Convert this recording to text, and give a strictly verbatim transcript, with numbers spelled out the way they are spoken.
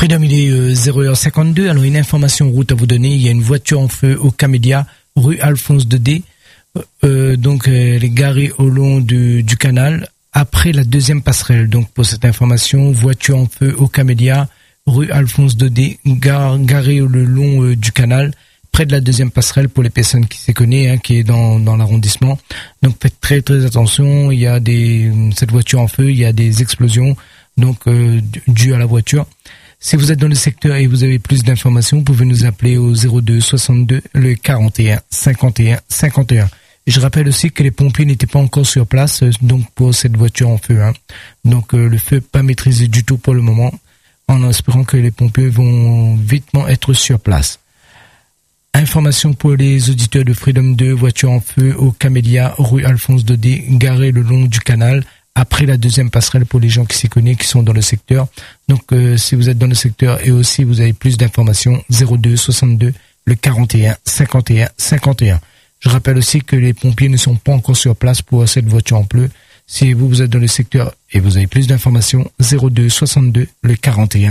Freedom, il est euh, zéro heure cinquante-deux. Alors, une information route à vous donner. Il y a une voiture en feu au Camélia, rue Alphonse deux D. Euh, donc, elle est garée au long du, du canal, après la deuxième passerelle. Donc, pour cette information, voiture en feu au Camélia, rue Alphonse deux D, gar, garée le long euh, du canal, près de la deuxième passerelle pour les personnes qui s'y connaissent, hein, qui est dans, dans l'arrondissement. Donc, faites très très attention. Il y a des, cette voiture en feu, il y a des explosions, donc euh, dues à la voiture. Si vous êtes dans le secteur et vous avez plus d'informations, vous pouvez nous appeler au zéro deux soixante-deux le quarante et un cinquante et un cinquante et un. Et je rappelle aussi que les pompiers n'étaient pas encore sur place, donc pour cette voiture en feu, hein. Donc euh, le feu pas maîtrisé du tout pour le moment, en espérant que les pompiers vont vitement être sur place. Information pour les auditeurs de Freedom deux, voiture en feu au Camélia, rue Alphonse deux D, garée le long du canal, après la deuxième passerelle pour les gens qui s'y connaissent, qui sont dans le secteur. Donc, euh, si vous êtes dans le secteur et aussi vous avez plus d'informations, zéro deux soixante-deux le quarante et un cinquante et un cinquante et un. Je rappelle aussi que les pompiers ne sont pas encore sur place pour cette voiture en feu. Si vous, vous êtes dans le secteur et vous avez plus d'informations, zéro deux soixante-deux le quarante et un